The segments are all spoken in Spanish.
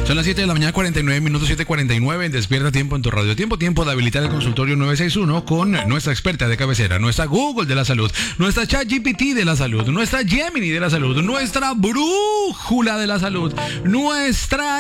Son las 7 de la mañana, 49 minutos, 7:49. Despierta Tiempo en tu radio. Tiempo de habilitar el consultorio 961 con nuestra experta de cabecera, nuestra Google de la salud, nuestra ChatGPT de la salud, nuestra Gemini de la salud, nuestra brújula de la salud, nuestra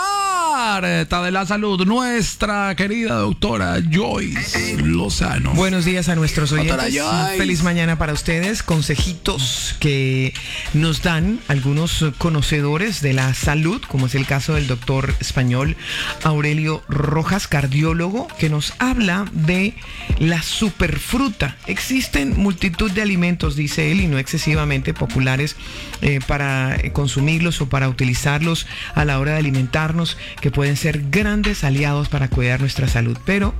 Encarta de la salud, nuestra querida doctora Joyce Lozano. Buenos días a nuestros oyentes. Feliz mañana para ustedes. Consejitos que nos dan algunos conocedores de la salud, como es el caso del doctor español Aurelio Rojas, cardiólogo, que nos habla de la superfruta. Existen multitud de alimentos, dice él, y no excesivamente populares para consumirlos o para utilizarlos a la hora de alimentarnos, que pueden ser grandes aliados para cuidar nuestra salud. Pero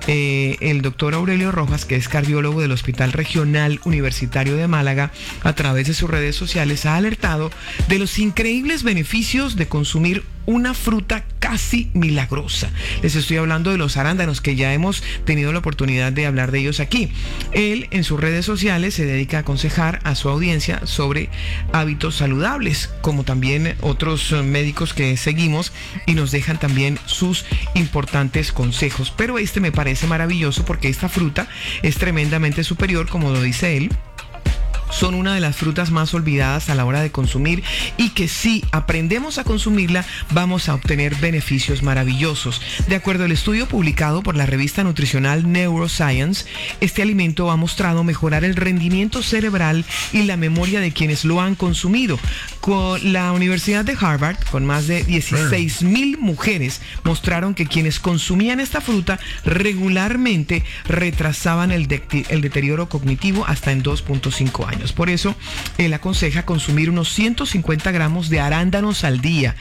el doctor Aurelio Rojas, que es cardiólogo del Hospital Regional Universitario de Málaga, a través de sus redes sociales ha alertado de los increíbles beneficios de consumir una fruta casi milagrosa. Les estoy hablando de los arándanos, que ya hemos tenido la oportunidad de hablar de ellos aquí. Él en sus redes sociales se dedica a aconsejar a su audiencia sobre hábitos saludables, como también otros médicos que seguimos y nos dejan también sus importantes consejos. Pero este me parece maravilloso porque esta fruta es tremendamente superior, como lo dice él. Son una de las frutas más olvidadas a la hora de consumir y que si aprendemos a consumirla vamos a obtener beneficios maravillosos. De acuerdo al estudio publicado por la revista nutricional Neuroscience, este alimento ha mostrado mejorar el rendimiento cerebral y la memoria de quienes lo han consumido. Con la Universidad de Harvard, con más de 16,000 mujeres, mostraron que quienes consumían esta fruta regularmente retrasaban el deterioro cognitivo hasta en 2.5 años. Por eso, él aconseja consumir unos 150 gramos de arándanos al día.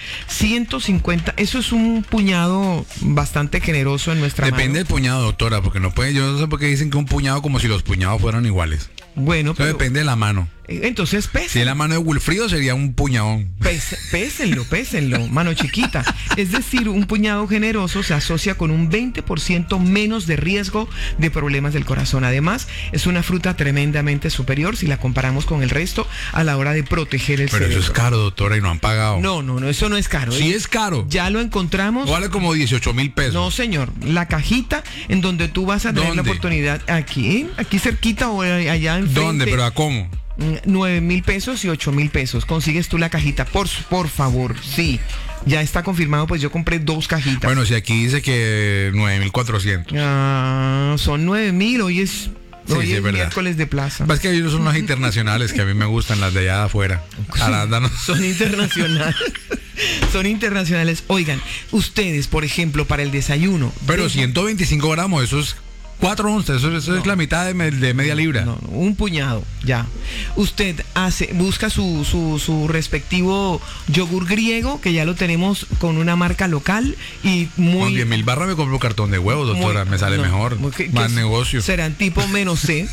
150, eso es un puñado bastante generoso en nuestra mano. Depende del puñado, doctora, porque no puede, yo no sé por qué dicen que un puñado como si los puñados fueran iguales. Bueno, pero depende de la mano. Entonces pesen. Si es la mano de Wilfrido sería un puñadón. Pésenlo, mano chiquita. Es decir, un puñado generoso se asocia con un 20% menos de riesgo de problemas del corazón. Además, es una fruta tremendamente superior si la comparamos con el resto a la hora de proteger el cerebro. Pero eso es caro, doctora, y no han pagado. No, eso no es caro. Sí es caro. Ya lo encontramos. Vale como 18,000 pesos. No, señor. La cajita en donde tú vas a tener la oportunidad, aquí cerquita o allá enfrente. ¿Dónde? ¿Pero a cómo? 9,000 pesos y 8,000 pesos. Consigues tú la cajita, por favor, sí. Ya está confirmado, pues yo compré 2 cajitas. Bueno, si aquí dice que 9,400. Son 9,000, hoy es miércoles de plaza. Es que ellos son las internacionales que a mí me gustan, las de allá de afuera. Arándanos. Son internacionales. Son internacionales. Oigan, ustedes, por ejemplo, para el desayuno. Pero 125 gramos, eso es 4 onzas, eso es la mitad de media libra. No, un puñado, ya. Usted busca su respectivo yogur griego, que ya lo tenemos con una marca local y muy... Con 10,000 barras me compro un cartón de huevos, doctora, me sale mejor, más negocio. Serán tipo menos C.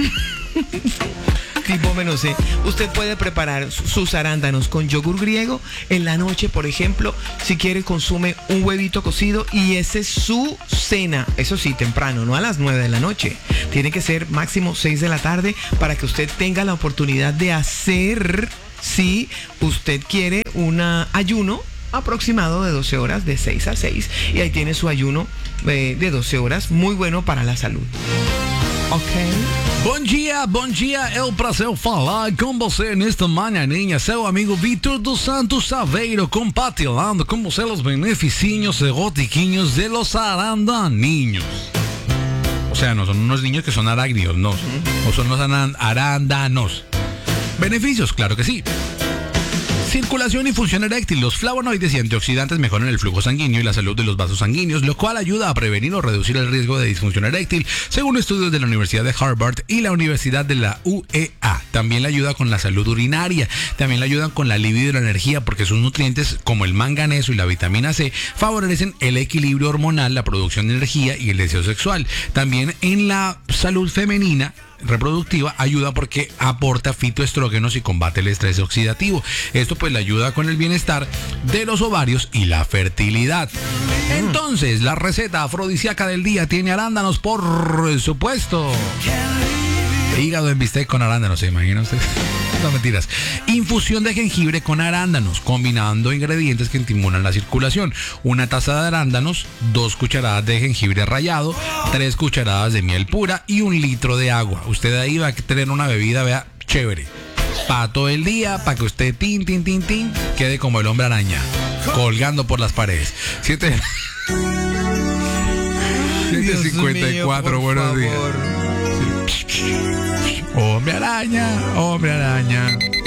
Tipo menos C. Usted puede preparar sus arándanos con yogur griego. En la noche, por ejemplo, si quiere, consume un huevito cocido y ese es su cena. Eso sí, temprano, no a las 9 de la noche. Tiene que ser máximo 6 de la tarde para que usted tenga la oportunidad de hacer, si usted quiere, un ayuno aproximado de 12 horas, de 6 a 6. Y ahí tiene su ayuno de 12 horas, muy bueno para la salud. Ok. Bom dia, é um prazer falar com você nesta manhãinha, seu amigo Vitor dos Santos Saveiro, compartilhando com você os beneficios erotiquinhos de los arandaninhos. O sea, no son unos niños que son arácnidos, no, o son los arándanos. Beneficios, claro que sí. Circulación y función eréctil. Los flavonoides y antioxidantes mejoran el flujo sanguíneo y la salud de los vasos sanguíneos, lo cual ayuda a prevenir o reducir el riesgo de disfunción eréctil, según estudios de la Universidad de Harvard y la Universidad de la UEA. También le ayuda con la salud urinaria, también le ayudan con la libido y la energía, porque sus nutrientes como el manganeso y la vitamina C favorecen el equilibrio hormonal, la producción de energía y el deseo sexual. También en la salud femenina reproductiva ayuda porque aporta fitoestrógenos y combate el estrés oxidativo. Esto pues le ayuda con el bienestar de los ovarios y la fertilidad. Entonces, la receta afrodisíaca del día tiene arándanos, por supuesto. Hígado en bistec con arándanos, ¿se imagina usted? No, mentiras. Infusión de jengibre con arándanos, combinando ingredientes que estimulan la circulación. 1 taza de arándanos, 2 cucharadas de jengibre rallado, 3 cucharadas de miel pura y 1 litro de agua. Usted ahí va a tener una bebida, vea, chévere. Para todo el día, para que usted quede como el hombre araña, colgando por las paredes. 7:54, buenos días. Hombre araña, hombre araña.